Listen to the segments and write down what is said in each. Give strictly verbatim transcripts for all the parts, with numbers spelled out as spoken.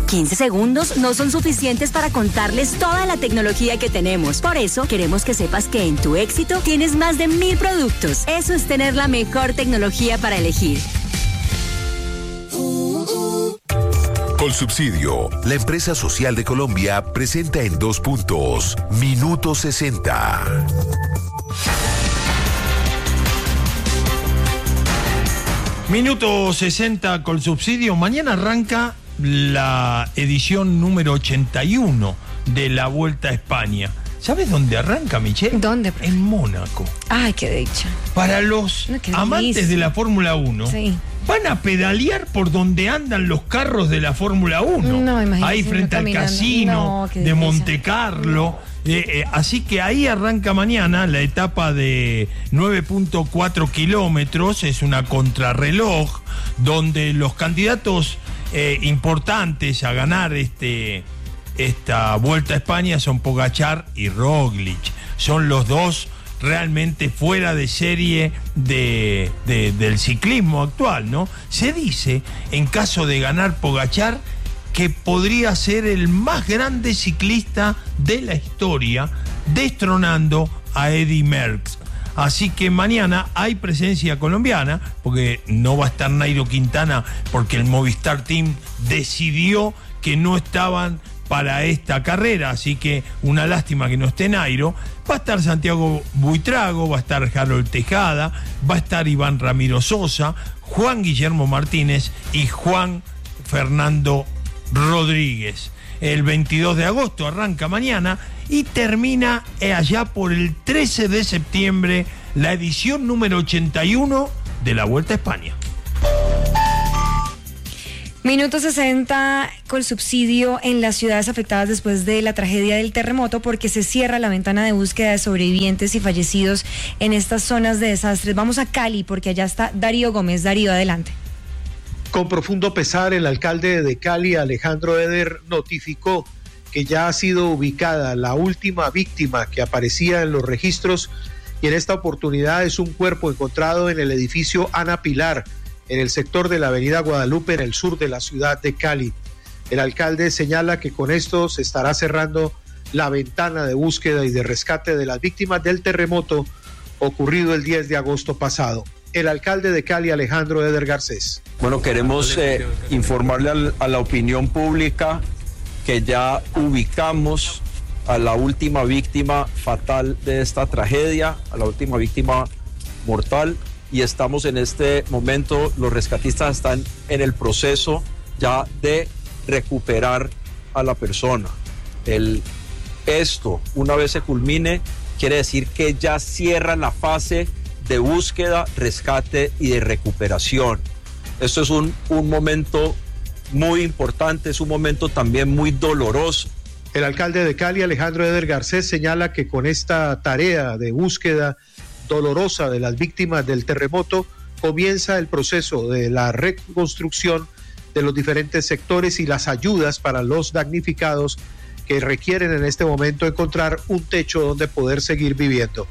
quince segundos no son suficientes para contarles toda la tecnología que tenemos. Por eso, queremos que sepas que en tu éxito tienes más de mil productos. Eso es tener la mejor tecnología para elegir. Colsubsidio, la empresa social de Colombia, presenta en dos puntos, Minuto sesenta. Minuto sesenta Colsubsidio. Mañana arranca la edición número ochenta y uno de la Vuelta a España. ¿Sabes dónde arranca, Michelle? ¿Dónde? En Mónaco. Ay, qué dicha. Para los no, amantes delicia. de la Fórmula uno, sí. Van a pedalear por donde andan los carros de la Fórmula uno. No, imagínate. Ahí frente al casino no, de Monte Carlo. No. Eh, eh, así que ahí arranca mañana la etapa de nueve punto cuatro kilómetros. Es una contrarreloj donde los candidatos eh, importantes a ganar este... esta Vuelta a España son Pogačar y Roglic. Son los dos realmente fuera de serie de, de, del ciclismo actual, ¿no? Se dice, en caso de ganar Pogačar, que podría ser el más grande ciclista de la historia, destronando a Eddy Merckx. Así que mañana hay presencia colombiana, porque no va a estar Nairo Quintana, porque el Movistar Team decidió que no estaban para esta carrera, así que una lástima que no esté Nairo. Va a estar Santiago Buitrago, va a estar Harold Tejada, va a estar Iván Ramiro Sosa, Juan Guillermo Martínez y Juan Fernando Rodríguez. El veintidós de agosto arranca mañana y termina allá por el trece de septiembre la edición número ochenta y uno de la Vuelta a España. Minuto sesenta Colsubsidio en las ciudades afectadas después de la tragedia del terremoto, porque se cierra la ventana de búsqueda de sobrevivientes y fallecidos en estas zonas de desastres. Vamos a Cali, porque allá está Darío Gómez. Darío, adelante. Con profundo pesar, el alcalde de Cali, Alejandro Eder, notificó que ya ha sido ubicada la última víctima que aparecía en los registros, y en esta oportunidad es un cuerpo encontrado en el edificio Ana Pilar, en el sector de la avenida Guadalupe, en el sur de la ciudad de Cali. El alcalde señala que con esto se estará cerrando la ventana de búsqueda y de rescate de las víctimas del terremoto ocurrido el diez de agosto pasado. El alcalde de Cali, Alejandro Eder Garcés. Bueno, queremos eh, informarle al, a la opinión pública que ya ubicamos a la última víctima fatal de esta tragedia, a la última víctima mortal, y estamos en este momento, los rescatistas están en el proceso ya de recuperar a la persona. El, esto, una vez se culmine, quiere decir que ya cierra la fase de búsqueda, rescate y de recuperación. Esto es un, un momento muy importante, es un momento también muy doloroso. El alcalde de Cali, Alejandro Eder Garcés, señala que con esta tarea de búsqueda dolorosa de las víctimas del terremoto comienza el proceso de la reconstrucción de los diferentes sectores y las ayudas para los damnificados que requieren en este momento encontrar un techo donde poder seguir viviendo.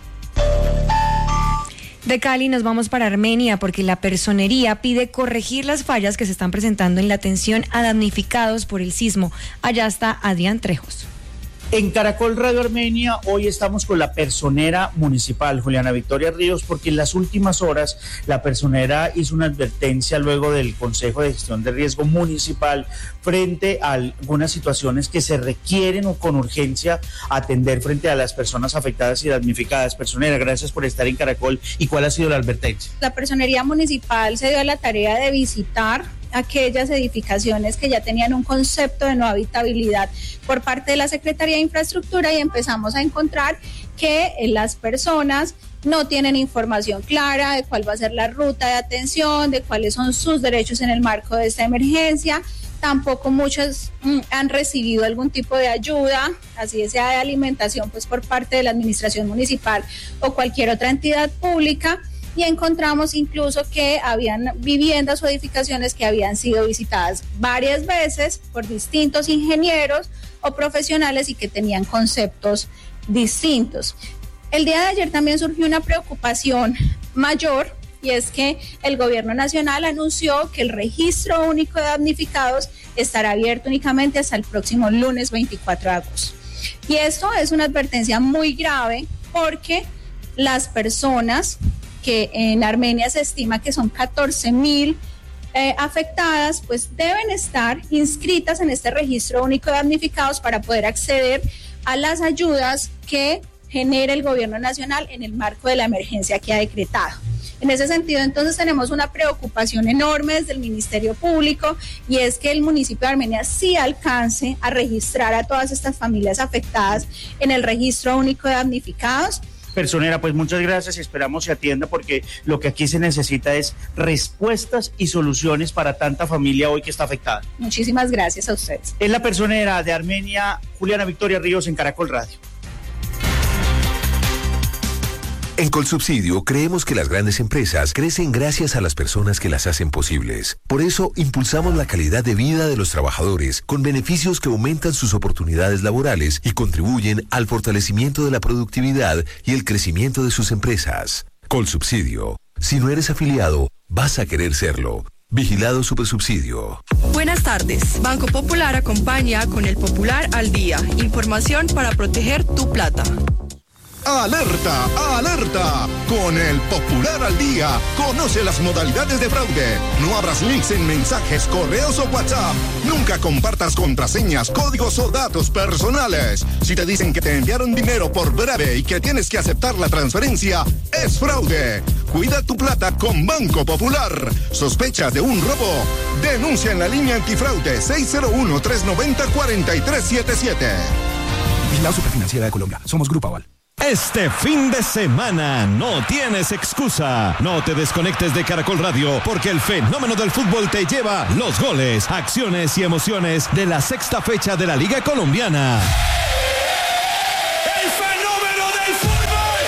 De Cali nos vamos para Armenia, porque la personería pide corregir las fallas que se están presentando en la atención a damnificados por el sismo. Allá está Adrián Trejos. En Caracol Radio Armenia, hoy estamos con la personera municipal, Juliana Victoria Ríos, porque en las últimas horas la personera hizo una advertencia luego del Consejo de Gestión de Riesgo Municipal frente a algunas situaciones que se requieren o con urgencia atender frente a las personas afectadas y damnificadas. Personera, gracias por estar en Caracol. ¿Y cuál ha sido la advertencia? La personería municipal se dio a la tarea de visitar aquellas edificaciones que ya tenían un concepto de no habitabilidad por parte de la Secretaría de Infraestructura, y empezamos a encontrar que las personas no tienen información clara de cuál va a ser la ruta de atención, de cuáles son sus derechos en el marco de esta emergencia. Tampoco muchos mm, han recibido algún tipo de ayuda, así sea de alimentación, pues por parte de la administración municipal o cualquier otra entidad pública. Y encontramos incluso que habían viviendas o edificaciones que habían sido visitadas varias veces por distintos ingenieros o profesionales y que tenían conceptos distintos. El día de ayer también surgió una preocupación mayor y es que el gobierno nacional anunció que el registro único de damnificados estará abierto únicamente hasta el próximo lunes veinticuatro de agosto. Y esto es una advertencia muy grave porque las personas que en Armenia se estima que son catorce mil eh, afectadas, pues deben estar inscritas en este registro único de damnificados para poder acceder a las ayudas que genera el gobierno nacional en el marco de la emergencia que ha decretado. En ese sentido, entonces, tenemos una preocupación enorme desde el Ministerio Público, y es que el municipio de Armenia sí alcance a registrar a todas estas familias afectadas en el registro único de damnificados. Personera, pues muchas gracias y esperamos se atienda, porque lo que aquí se necesita es respuestas y soluciones para tanta familia hoy que está afectada. Muchísimas gracias a ustedes. Es la personera de Armenia, Juliana Victoria Ríos, en Caracol Radio. En Colsubsidio creemos que las grandes empresas crecen gracias a las personas que las hacen posibles. Por eso impulsamos la calidad de vida de los trabajadores con beneficios que aumentan sus oportunidades laborales y contribuyen al fortalecimiento de la productividad y el crecimiento de sus empresas. Colsubsidio. Si no eres afiliado, vas a querer serlo. Vigilado Supersubsidio. Buenas tardes. Banco Popular acompaña con el Popular al Día. Información para proteger tu plata. ¡Alerta! ¡Alerta! Con el Popular al Día, conoce las modalidades de fraude. No abras links en mensajes, correos o WhatsApp. Nunca compartas contraseñas, códigos o datos personales. Si te dicen que te enviaron dinero por breve y que tienes que aceptar la transferencia, es fraude. Cuida tu plata con Banco Popular. ¿Sospechas de un robo? Denuncia en la línea antifraude seis cero uno, tres nueve cero, cuatro tres siete siete. Vigilado Superfinanciera de Colombia. Somos Grupo Aval. Este fin de semana no tienes excusa. No te desconectes de Caracol Radio, porque el fenómeno del fútbol te lleva los goles, acciones y emociones de la sexta fecha de la Liga Colombiana. ¡El fenómeno del fútbol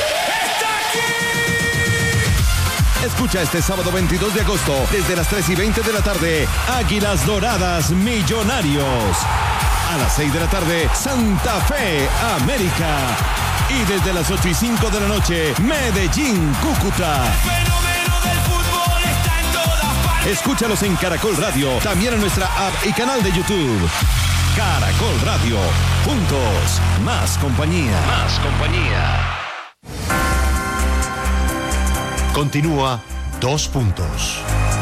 está aquí! Escucha este sábado veintidós de agosto, desde las tres y veinte de la tarde, Águilas Doradas Millonarios. A las seis de la tarde, Santa Fe América. Y desde las ocho y cinco de la noche, Medellín Cúcuta. El fenómeno del fútbol está en todas partes. Escúchalos en Caracol Radio, también en nuestra app y canal de YouTube. Caracol Radio. Juntos, más compañía. Más compañía. Continúa Dos Puntos.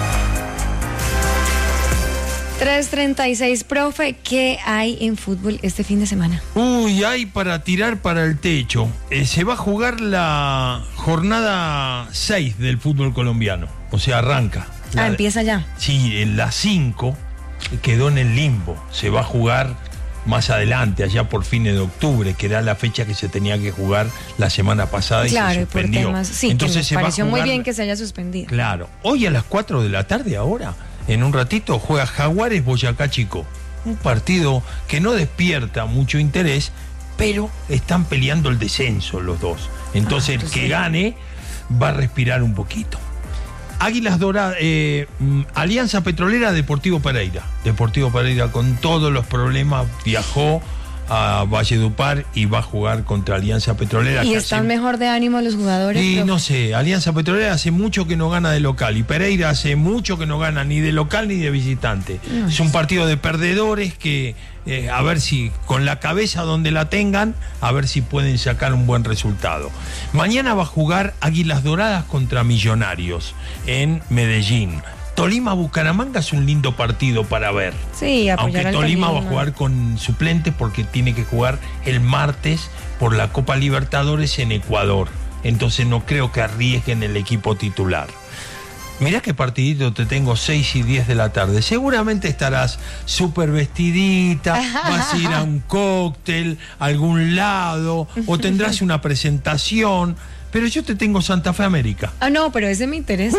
tres treinta y seis, profe, ¿qué hay en fútbol este fin de semana? Uy, hay para tirar para el techo. Eh, se va a jugar la jornada seis del fútbol colombiano. O sea, arranca. Ah, la, empieza ya. Sí, en la cinco quedó en el limbo. Se va a jugar más adelante, allá por fines de octubre, que era la fecha que se tenía que jugar la semana pasada y claro, se suspendió. Por temas, sí, entonces que me pareció se va a jugar, muy bien que se haya suspendido. Claro. Hoy a las cuatro de la tarde ahora. En un ratito juega Jaguares Boyacá Chico. Un partido que no despierta mucho interés, pero están peleando el descenso los dos. Entonces ah, el que sí. gane va a respirar un poquito. Águilas Doradas, eh, Alianza Petrolera, Deportivo Pereira. Deportivo Pereira con todos los problemas viajó a Valledupar y va a jugar contra Alianza Petrolera. ¿Y están hace... mejor de ánimo los jugadores? Y no sé, Alianza Petrolera hace mucho que no gana de local y Pereira hace mucho que no gana ni de local ni de visitante. No, es un partido de perdedores que eh, a ver si con la cabeza donde la tengan, a ver si pueden sacar un buen resultado. Mañana va a jugar Águilas Doradas contra Millonarios en Medellín. Tolima-Bucaramanga es un lindo partido para ver. Sí, aunque Tolima, Tolima va a jugar con suplentes porque tiene que jugar el martes por la Copa Libertadores en Ecuador. Entonces no creo que arriesguen el equipo titular. Mirá qué partidito te tengo, seis y diez de la tarde. Seguramente estarás súper vestidita, vas a ir a un cóctel, a algún lado, o tendrás una presentación. Pero yo te tengo Santa Fe América. Ah, no, pero ese me interesa.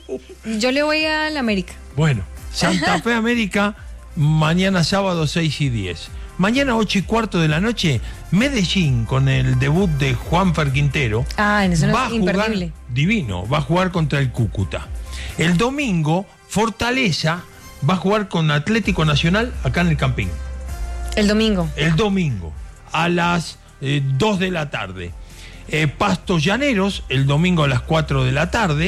Yo le voy a la América. Bueno, Santa Fe América, mañana sábado seis y diez. Mañana ocho y cuarto de la noche, Medellín, con el debut de Juanfer Quintero. Ah, en eso no va es a jugar, imperdible. Divino, va a jugar contra el Cúcuta. El domingo, Fortaleza va a jugar con Atlético Nacional acá en el Campín. El domingo. El domingo, a las eh, dos de la tarde. Eh, Pastos Llaneros, el domingo a las cuatro de la tarde.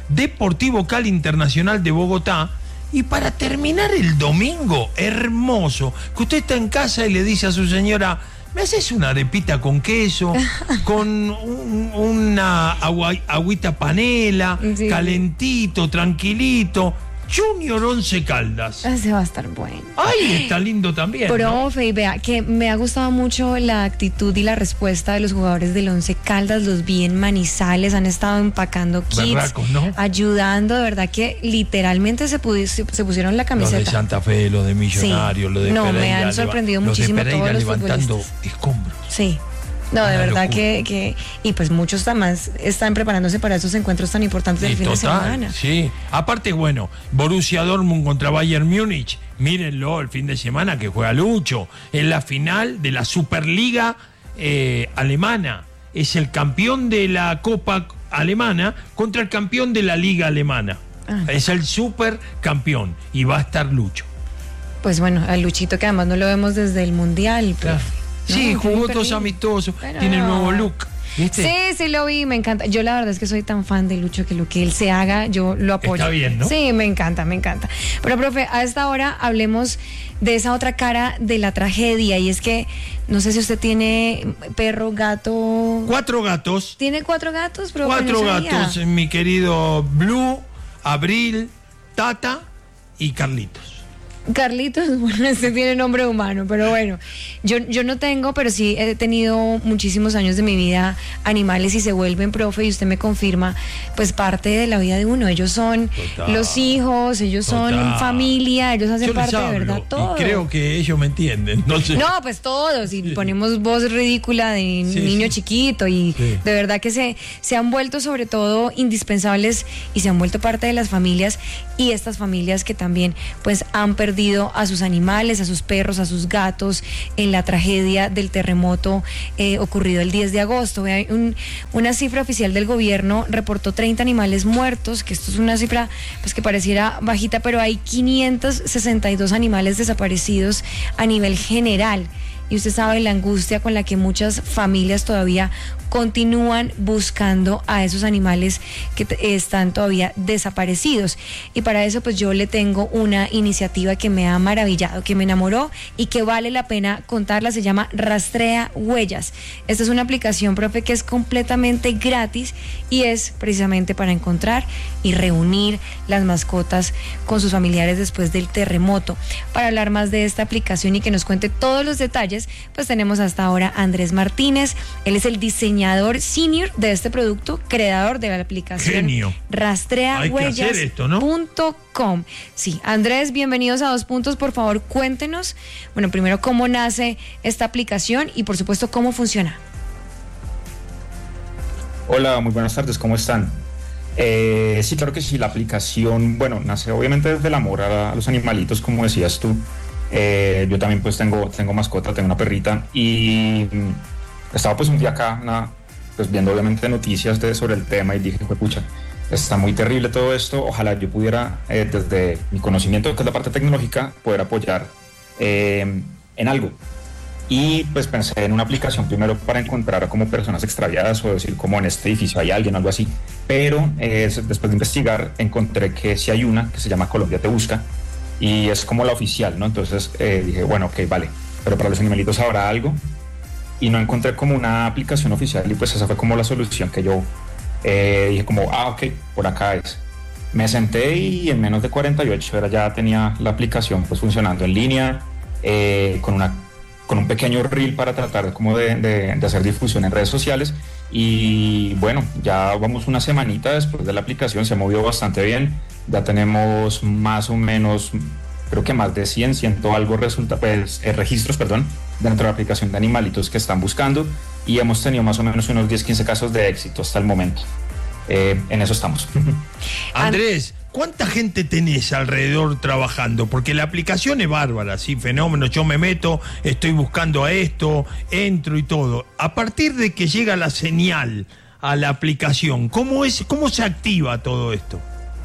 Deportivo Cali Internacional de Bogotá. Y para terminar el domingo, hermoso, que usted está en casa y le dice a su señora, ¿me haces una arepita con queso, con un, una agua, agüita panela, sí, calentito, tranquilito? Junior Once Caldas. Ese va a estar bueno. Ay, está lindo también. Profe, ¿no? Y vea que me ha gustado mucho la actitud y la respuesta de los jugadores del Once Caldas. Los vi en Manizales, han estado empacando kits, Berracos, ¿no? ayudando, de verdad que literalmente se, pudi- se, se pusieron la camiseta. Los de Santa Fe, los de Millonarios, sí. los de no, Pereira. me han sorprendido los muchísimo de Pereira todos los levantando futbolistas. escombros. Sí. No, de Una verdad locura. que, que... Y pues muchos más están preparándose para esos encuentros tan importantes del Sí, fin total, de semana. Sí, aparte, bueno, Borussia Dortmund contra Bayern Múnich, mírenlo el fin de semana que juega Lucho, en la final de la Superliga eh, alemana, es el campeón de la Copa alemana contra el campeón de la Liga alemana, ah. es el supercampeón y va a estar Lucho. Pues bueno, al Luchito que además no lo vemos desde el Mundial, claro. No, sí, jugó dos amistosos, tiene el nuevo look. ¿Viste? Sí, sí lo vi, me encanta. Yo la verdad es que soy tan fan de Lucho que lo que él se haga, yo lo apoyo. Está bien, ¿no? Sí, me encanta, me encanta. Pero, profe, a esta hora hablemos de esa otra cara de la tragedia, y es que, no sé si usted tiene perro, gato... Cuatro gatos. ¿Tiene cuatro gatos, profe? Cuatro no gatos, mi querido Blue, Abril, Tata y Carlitos. Carlitos, bueno, este tiene nombre humano, pero bueno, yo, yo no tengo, pero sí he tenido muchísimos años de mi vida animales y se vuelven, profe, y usted me confirma, pues parte de la vida de uno. Ellos son Total. los hijos, ellos Total. son familia, ellos hacen yo parte hablo, de verdad todo. Y creo que ellos me entienden. No, sé. no pues todos, y ponemos voz ridícula de sí, niño sí. chiquito, y sí. de verdad que se, se han vuelto sobre todo indispensables y se han vuelto parte de las familias, y estas familias que también pues han perdido a sus animales, a sus perros, a sus gatos en la tragedia del terremoto eh, ocurrido el diez de agosto. Hay un, una cifra oficial del gobierno reportó treinta animales muertos, que esto es una cifra pues que pareciera bajita, pero hay quinientos sesenta y dos animales desaparecidos a nivel general. Y usted sabe la angustia con la que muchas familias todavía continúan buscando a esos animales que t- están todavía desaparecidos. Y para eso pues yo le tengo una iniciativa que me ha maravillado, que me enamoró y que vale la pena contarla. Se llama Rastrea Huellas. Esta es una aplicación, profe, que es completamente gratis y es precisamente para encontrar y reunir las mascotas con sus familiares después del terremoto. Para hablar más de esta aplicación y que nos cuente todos los detalles, pues tenemos hasta ahora a Andrés Martínez. Él es el diseñador senior de este producto, creador de la aplicación Genio. Rastrea Huellas punto com. Sí, Andrés, bienvenidos a Dos Puntos. Por favor, cuéntenos, bueno, primero cómo nace esta aplicación y por supuesto cómo funciona. Hola, muy buenas tardes, ¿cómo están? Eh, sí, claro que sí, la aplicación, bueno, nace obviamente desde el amor a, a los animalitos, como decías tú. Eh, yo también pues tengo, tengo mascota, tengo una perrita y estaba pues un día acá, una, pues viendo obviamente noticias de, sobre el tema y dije, pucha, está muy terrible todo esto, ojalá yo pudiera eh, desde mi conocimiento, que es la parte tecnológica, poder apoyar eh, en algo. Y pues pensé en una aplicación primero para encontrar como personas extraviadas o decir como en este edificio hay alguien, algo así, pero eh, después de investigar encontré que sí hay una que se llama Colombia Te Busca y es como la oficial, ¿no? Entonces eh, dije, bueno, ok, vale, pero para los animalitos habrá algo y no encontré como una aplicación oficial y pues esa fue como la solución que yo eh, dije como, ah, ok, por acá es. Me senté y en menos de cuarenta y ocho horas ya tenía la aplicación pues funcionando en línea, eh, con una con un pequeño reel para tratar como de, de, de hacer difusión en redes sociales y bueno, ya vamos una semanita después de la aplicación, se ha movido bastante bien, ya tenemos más o menos, creo que más de cien, ciento algo resulta, pues, eh, registros, perdón, dentro de la aplicación de animalitos que están buscando y hemos tenido más o menos unos diez, quince casos de éxito hasta el momento. Eh, en eso estamos. Andrés, ¿cuánta gente tenés alrededor trabajando? Porque la aplicación es bárbara, sí, fenómeno, yo me meto, estoy buscando a esto, entro y todo. A partir de que llega la señal a la aplicación, ¿cómo es, cómo se activa todo esto?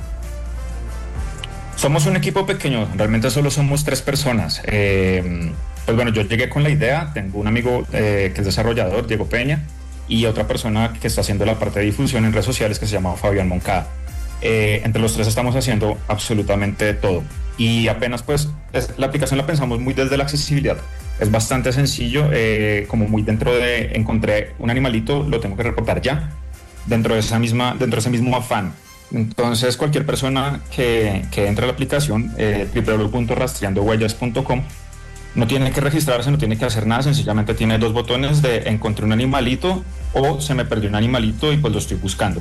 Somos un equipo pequeño, realmente solo somos tres personas. Eh, pues bueno, yo llegué con la idea, tengo un amigo eh, que es desarrollador, Diego Peña, y otra persona que está haciendo la parte de difusión en redes sociales que se llama Fabián Moncada. Eh, entre los tres estamos haciendo absolutamente todo. Y apenas pues es, la aplicación la pensamos muy desde la accesibilidad. Es bastante sencillo, eh, como muy dentro de encontré un animalito, lo tengo que reportar ya, dentro de esa misma, dentro de ese mismo afán. Entonces cualquier persona que, que entre a la aplicación eh, doble u doble u doble u punto rastreando huellas punto com no tiene que registrarse, no tiene que hacer nada, sencillamente tiene dos botones de encontré un animalito o se me perdió un animalito y pues lo estoy buscando.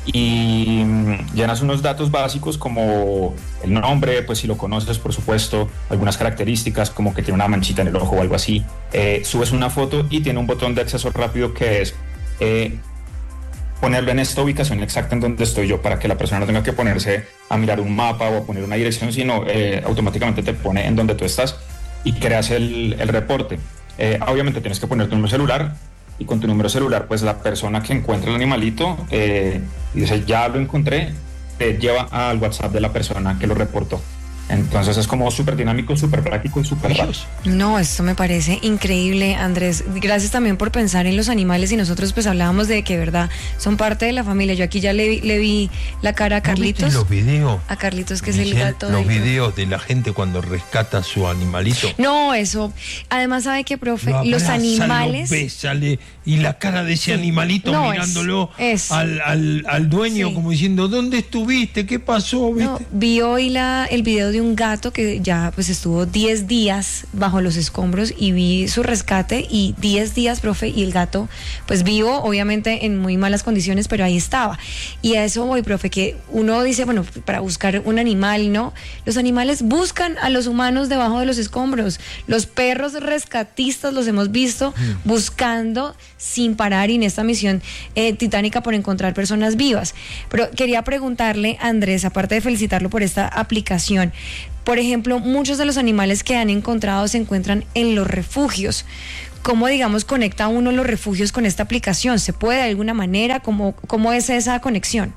Y llenas unos datos básicos como el nombre, pues si lo conoces por supuesto, algunas características como que tiene una manchita en el ojo o algo así, eh, subes una foto y tiene un botón de acceso rápido que es eh, ponerlo en esta ubicación exacta en donde estoy yo, para que la persona no tenga que ponerse a mirar un mapa o a poner una dirección, sino eh, automáticamente te pone en donde tú estás y creas el, el reporte. Eh, obviamente tienes que poner tu número celular, y con tu número celular, pues la persona que encuentra el animalito eh, y dice, ya lo encontré, te lleva al WhatsApp de la persona que lo reportó. Entonces es como súper dinámico, súper práctico y súper rápido. No, esto me parece increíble, Andrés. Gracias también por pensar en los animales, y nosotros pues hablábamos de que, verdad, son parte de la familia. Yo aquí ya le, vi- le vi la cara a Carlitos. ¿No viste los videos? A Carlitos, que es el Michelle, gato. los del- videos de la gente cuando rescata su animalito. No, eso. Además, ¿sabe qué, profe? Lo Los abraza, animales... lo besa, le- y la cara de ese Sí. animalito No, es- mirándolo es. al, al, al dueño, Sí. como diciendo, ¿dónde estuviste? ¿Qué pasó? ¿Viste? No, vi hoy la, el video de un gato que ya pues estuvo diez días bajo los escombros, y vi su rescate, y diez días, profe, y el gato pues vivo, obviamente en muy malas condiciones, pero ahí estaba. Y a eso voy, profe, que uno dice, bueno, para buscar un animal, ¿no? Los animales buscan a los humanos debajo de los escombros. Los perros rescatistas los hemos visto Mm. buscando sin parar, y en esta misión eh, titánica por encontrar personas vivas. Pero quería preguntarle, Andrés, aparte de felicitarlo por esta aplicación, por ejemplo, muchos de los animales que han encontrado se encuentran en los refugios. ¿Cómo, digamos, conecta uno los refugios con esta aplicación? ¿Se puede de alguna manera? ¿Cómo, cómo es esa conexión?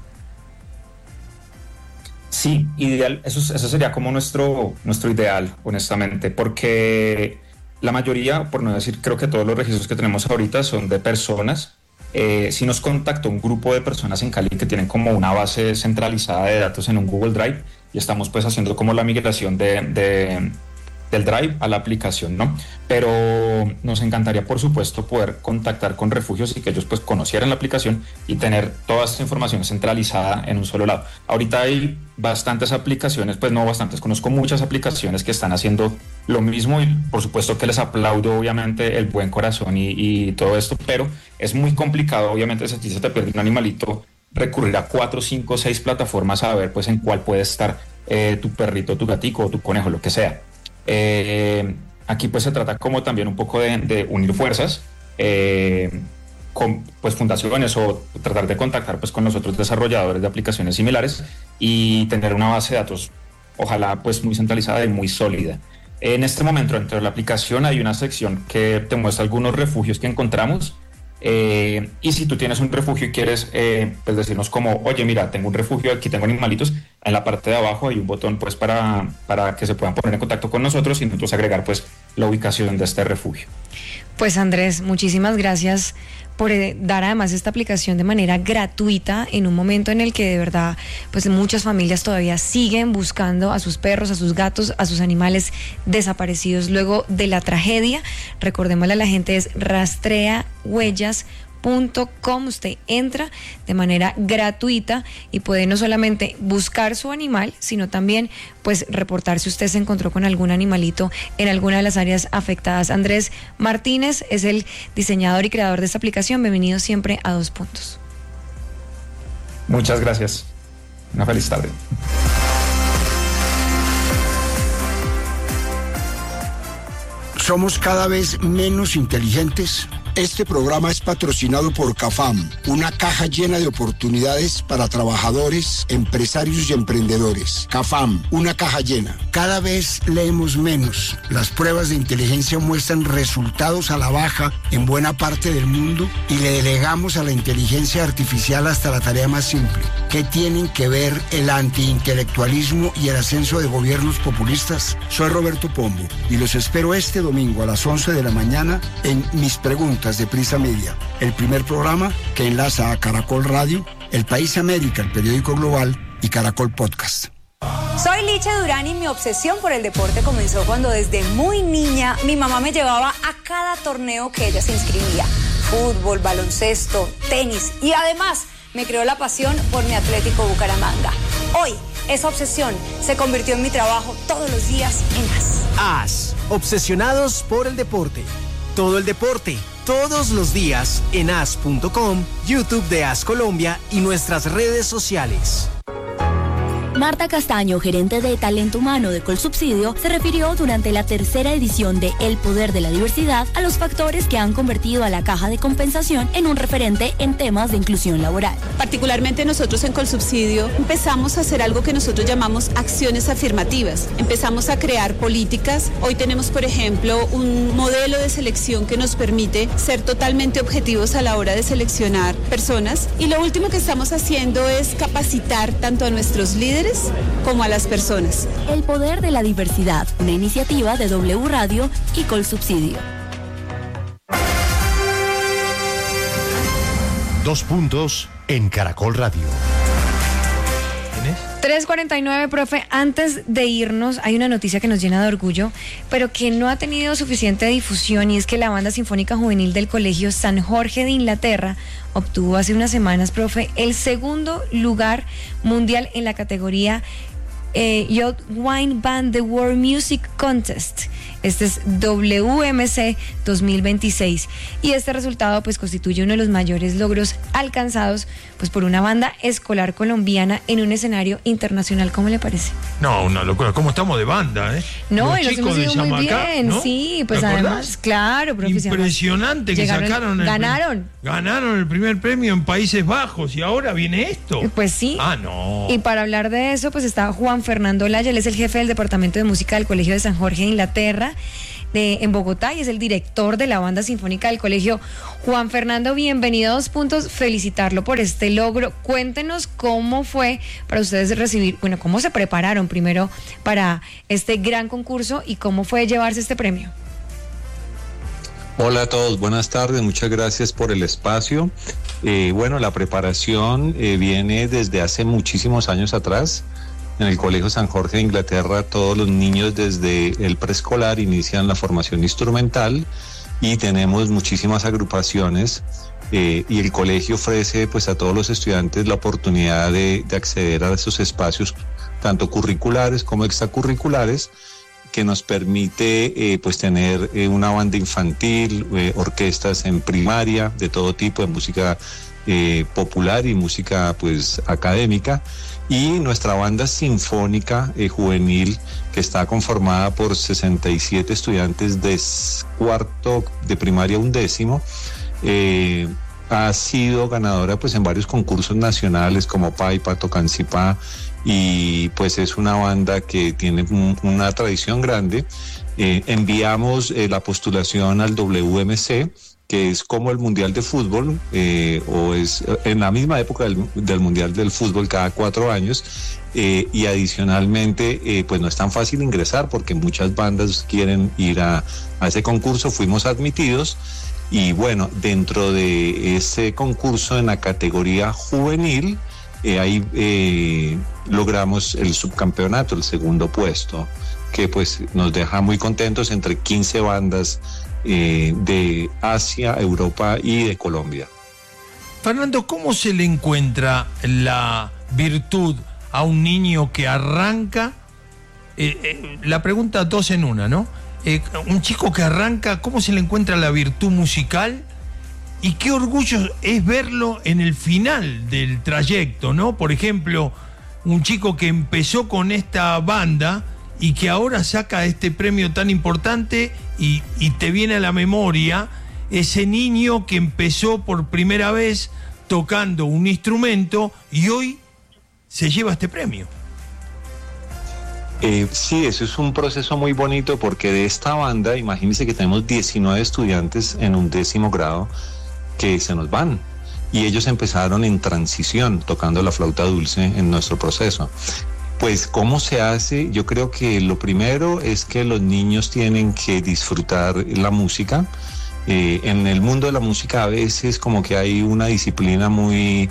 Sí, ideal, eso, eso sería como nuestro, nuestro ideal, honestamente, porque la mayoría, por no decir, creo que todos los registros que tenemos ahorita son de personas. Eh, si nos contactó un grupo de personas en Cali que tienen como una base centralizada de datos en un Google Drive, y estamos pues haciendo como la migración de, de, del Drive a la aplicación, ¿no? Pero nos encantaría, por supuesto, poder contactar con refugios y que ellos pues conocieran la aplicación y tener toda esta información centralizada en un solo lado. Ahorita hay bastantes aplicaciones, pues no bastantes, conozco muchas aplicaciones que están haciendo lo mismo, y por supuesto que les aplaudo obviamente el buen corazón y, y todo esto, pero es muy complicado, obviamente, si a ti se te pierde un animalito, recurrir a cuatro, cinco, seis plataformas a ver pues en cuál puede estar eh, tu perrito, tu gatico o tu conejo, lo que sea. Eh, aquí pues se trata como también un poco de, de unir fuerzas eh, con pues fundaciones, o tratar de contactar pues con los otros desarrolladores de aplicaciones similares y tener una base de datos ojalá pues muy centralizada y muy sólida. En este momento dentro de la aplicación hay una sección que te muestra algunos refugios que encontramos. Eh, y si tú tienes un refugio y quieres eh, pues decirnos como, oye, mira, tengo un refugio, aquí tengo animalitos, en la parte de abajo hay un botón pues para, para que se puedan poner en contacto con nosotros y nosotros agregar pues la ubicación de este refugio. Pues, Andrés, muchísimas gracias por eh, dar además esta aplicación de manera gratuita en un momento en el que de verdad pues muchas familias todavía siguen buscando a sus perros, a sus gatos, a sus animales desaparecidos luego de la tragedia. Recordémosle a la gente, es rastrea huellas punto com. Usted entra de manera gratuita y puede no solamente buscar su animal, sino también pues reportar si usted se encontró con algún animalito en alguna de las áreas afectadas. Andrés Martínez es el diseñador y creador de esta aplicación. Bienvenido siempre a Dos Puntos. Muchas gracias. Una feliz tarde. ¿Somos cada vez menos inteligentes? Este programa es patrocinado por CAFAM, una caja llena de oportunidades para trabajadores, empresarios y emprendedores. CAFAM, una caja llena. Cada vez leemos menos. Las pruebas de inteligencia muestran resultados a la baja en buena parte del mundo, y le delegamos a la inteligencia artificial hasta la tarea más simple. ¿Qué tienen que ver el antiintelectualismo y el ascenso de gobiernos populistas? Soy Roberto Pombo y los espero este domingo a las once de la mañana en Mis Preguntas de Prisa Media, el primer programa que enlaza a Caracol Radio, El País América, el periódico global, y Caracol Podcast. Soy Licha Durán y mi obsesión por el deporte comenzó cuando desde muy niña mi mamá me llevaba a cada torneo que ella se inscribía. Fútbol, baloncesto, tenis y además me creó la pasión por mi Atlético Bucaramanga. Hoy esa obsesión se convirtió en mi trabajo todos los días en A S. A S, obsesionados por el deporte. Todo el deporte, todos los días en A S punto com, YouTube de A S Colombia y nuestras redes sociales. Marta Castaño, gerente de Talento Humano de Colsubsidio, se refirió durante la tercera edición de El Poder de la Diversidad a los factores que han convertido a la Caja de Compensación en un referente en temas de inclusión laboral. Particularmente nosotros en Colsubsidio empezamos a hacer algo que nosotros llamamos acciones afirmativas. Empezamos a crear políticas. Hoy tenemos, por ejemplo, un modelo de selección que nos permite ser totalmente objetivos a la hora de seleccionar personas. Y lo último que estamos haciendo es capacitar tanto a nuestros líderes como a las personas. El Poder de la Diversidad, una iniciativa de W Radio y Colsubsidio. Dos puntos en Caracol Radio. tres cuarenta y nueve, profe. Antes de irnos, hay una noticia que nos llena de orgullo, pero que no ha tenido suficiente difusión, y es que la Banda Sinfónica Juvenil del Colegio San Jorge de Inglaterra obtuvo hace unas semanas, profe, el segundo lugar mundial en la categoría eh, Youth Wine Band The World Music Contest. Este es W M C dos mil veintiséis, y este resultado pues constituye uno de los mayores logros alcanzados pues por una banda escolar colombiana en un escenario internacional. ¿Cómo le parece? No, una locura. ¿Cómo estamos de banda, eh? No, los y nos chicos hemos ido de muy Yamacá, bien, ¿no? sí, pues ¿Te acordás? además, claro, profe. Impresionante que Llegaron, sacaron el ganaron. Ganaron el primer premio en Países Bajos y ahora viene esto. Pues sí. Ah, no. Y para hablar de eso, pues está Juan Fernando Laya, él es el jefe del Departamento de Música del Colegio de San Jorge de Inglaterra, de, en Bogotá, y es el director de la Banda Sinfónica del Colegio. Juan Fernando, bienvenido a Dos Puntos, felicitarlo por este logro. Cuéntenos cómo fue para ustedes recibir, bueno, cómo se prepararon primero para este gran concurso y cómo fue llevarse este premio. Hola a todos, buenas tardes, muchas gracias por el espacio. Eh, bueno, la preparación eh, viene desde hace muchísimos años atrás. En el Colegio San Jorge de Inglaterra, todos los niños desde el preescolar inician la formación instrumental y tenemos muchísimas agrupaciones eh, y el colegio ofrece pues a todos los estudiantes la oportunidad de, de acceder a esos espacios, tanto curriculares como extracurriculares, que nos permite eh, pues tener eh, una banda infantil, eh, orquestas en primaria de todo tipo, de música eh, popular y música pues académica, y nuestra banda sinfónica eh, juvenil, que está conformada por sesenta y siete estudiantes de cuarto de primaria a undécimo, eh, ha sido ganadora pues en varios concursos nacionales como Paipa, Tocancipá, y pues es una banda que tiene un, una tradición grande. Eh, enviamos eh, la postulación al W M C, que es como el Mundial de Fútbol, eh, o es en la misma época del, del Mundial del Fútbol cada cuatro años, eh, y adicionalmente eh, pues no es tan fácil ingresar porque muchas bandas quieren ir a, a ese concurso. Fuimos admitidos y bueno, dentro de ese concurso en la categoría juvenil, eh, ahí eh, logramos el subcampeonato, el segundo puesto, que pues nos deja muy contentos entre quince bandas Eh, de Asia, Europa y de Colombia. Fernando, ¿cómo se le encuentra la virtud a un niño que arranca? Eh, eh, la pregunta dos en una, ¿no? Eh, un chico que arranca, ¿cómo se le encuentra la virtud musical? Y qué orgullo es verlo en el final del trayecto, ¿no? Por ejemplo, un chico que empezó con esta banda y que ahora saca este premio tan importante, y, y te viene a la memoria ese niño que empezó por primera vez tocando un instrumento y hoy se lleva este premio. Eh, sí, eso es un proceso muy bonito porque de esta banda, imagínense que tenemos diecinueve estudiantes en un décimo grado que se nos van. Y ellos empezaron en transición, tocando la flauta dulce en nuestro proceso. Pues, ¿cómo se hace? Yo creo que lo primero es que los niños tienen que disfrutar la música. Eh, en el mundo de la música a veces como que hay una disciplina muy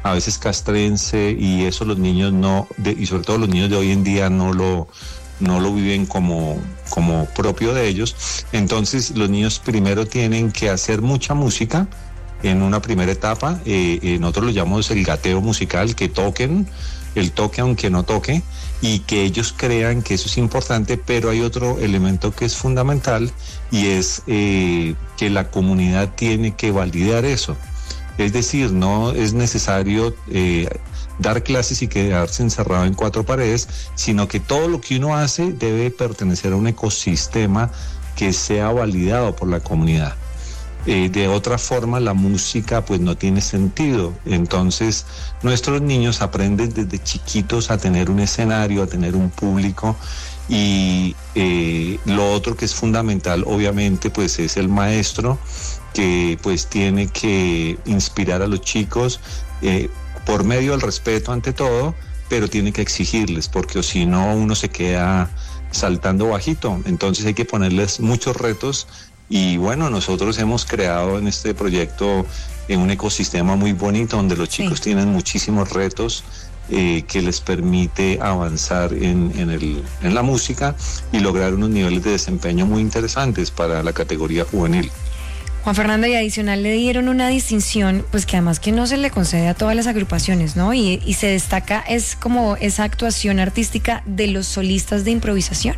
a veces castrense, y eso los niños no, de, y sobre todo los niños de hoy en día no lo, no lo viven como, como propio de ellos. Entonces los niños primero tienen que hacer mucha música en una primera etapa, eh, eh, nosotros lo llamamos el gateo musical, que toquen, el toque aunque no toque, y que ellos crean que eso es importante, pero hay otro elemento que es fundamental, y es eh, que la comunidad tiene que validar eso. Es decir, no es necesario eh, dar clases y quedarse encerrado en cuatro paredes, sino que todo lo que uno hace debe pertenecer a un ecosistema que sea validado por la comunidad. Eh, de otra forma, la música pues no tiene sentido. Entonces, nuestros niños aprenden desde chiquitos a tener un escenario, a tener un público, y eh, lo otro que es fundamental, obviamente, pues es el maestro, que pues tiene que inspirar a los chicos eh, por medio del respeto ante todo, pero tiene que exigirles, porque si no uno se queda saltando bajito. Entonces hay que ponerles muchos retos. Y bueno, nosotros hemos creado en este proyecto eh, un ecosistema muy bonito donde los chicos sí. tienen muchísimos retos eh, que les permite avanzar en, en, el, en la música y lograr unos niveles de desempeño muy interesantes para la categoría juvenil. Juan Fernando, y adicional le dieron una distinción, pues que además que no se le concede a todas las agrupaciones, ¿no? Y, y se destaca, es como esa actuación artística de los solistas de improvisación.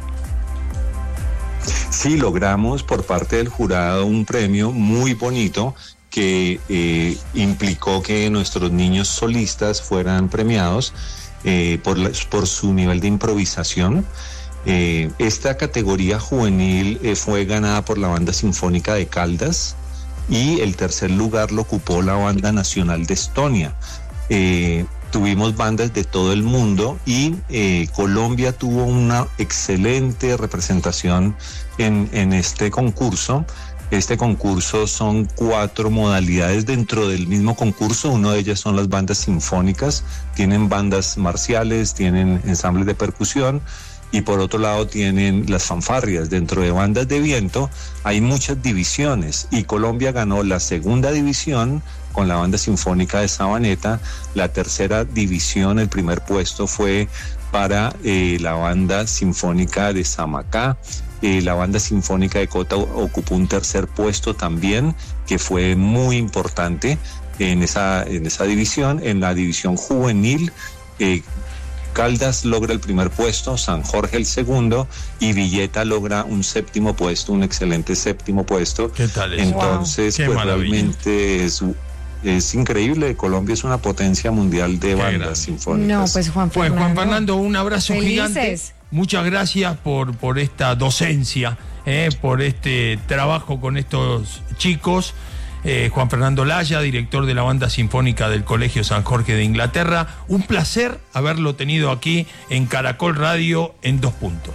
Sí, logramos por parte del jurado un premio muy bonito que eh, implicó que nuestros niños solistas fueran premiados eh, por, la, por su nivel de improvisación. Eh, esta categoría juvenil eh, fue ganada por la Banda Sinfónica de Caldas, y el tercer lugar lo ocupó la Banda Nacional de Estonia. Eh, Tuvimos bandas de todo el mundo, y eh, Colombia tuvo una excelente representación en, en este concurso. Este concurso son cuatro modalidades dentro del mismo concurso. Una de ellas son las bandas sinfónicas, tienen bandas marciales, tienen ensambles de percusión, y por otro lado tienen las fanfarrias. Dentro de bandas de viento hay muchas divisiones, y Colombia ganó la segunda división con la Banda Sinfónica de Sabaneta. La tercera división, el primer puesto fue para eh, la Banda Sinfónica de Samacá. Eh, la Banda Sinfónica de Cota ocupó un tercer puesto también, que fue muy importante en esa, en esa división. En la división juvenil, eh, Caldas logra el primer puesto, San Jorge el segundo, y Villeta logra un séptimo puesto, un excelente séptimo puesto. ¿Qué tal es? Entonces, wow. pues maravilla. realmente es, es increíble. Colombia es una potencia mundial de Qué bandas grande. sinfónicas. No, pues Juan Fernando. Pues Juan Fernando, un abrazo Felices. gigante. Muchas gracias por, por esta docencia, eh, por este trabajo con estos chicos. Eh, Juan Fernando Laya, director de la Banda Sinfónica del Colegio San Jorge de Inglaterra. Un placer haberlo tenido aquí en Caracol Radio en Dos Puntos.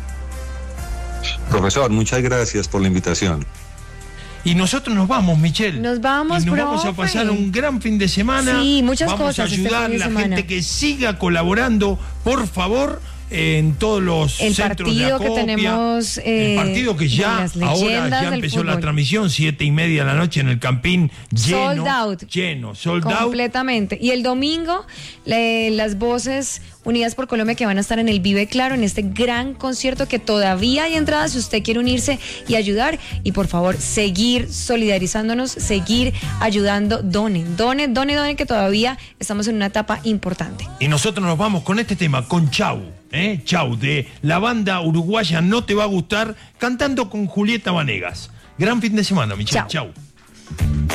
Profesor, muchas gracias por la invitación. Y nosotros nos vamos, Michelle. Nos vamos, y nos profe. vamos a pasar un gran fin de semana. Sí, muchas vamos cosas. Vamos a ayudar este a la gente que siga colaborando, por favor, en todos los el centros de acopia. Que tenemos, eh, el partido que ya ahora ya empezó fútbol. La transmisión, siete y media de la noche en el Campín, lleno, sold out. lleno, sold completamente. out. Completamente. Y el domingo, le, las voces Unidas por Colombia que van a estar en el Vive Claro, en este gran concierto que todavía hay entradas si usted quiere unirse y ayudar. Y por favor, seguir solidarizándonos, seguir ayudando. Donen, donen, donen, donen, que todavía estamos en una etapa importante. Y nosotros nos vamos con este tema, con Chau. ¿Eh? Chau, de la banda uruguaya No Te Va a Gustar, cantando con Julieta Vanegas. Gran fin de semana, Michelle. Chau. Chau.